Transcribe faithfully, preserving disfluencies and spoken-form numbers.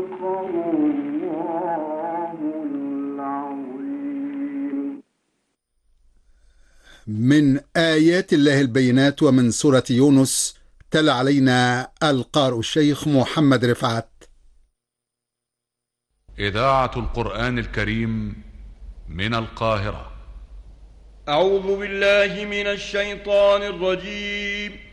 من آيات الله البينات ومن سورة يونس. تلا علينا القارئ الشيخ محمد رفعت. إذاعة القرآن الكريم من القاهرة. أعوذ بالله من الشيطان الرجيم.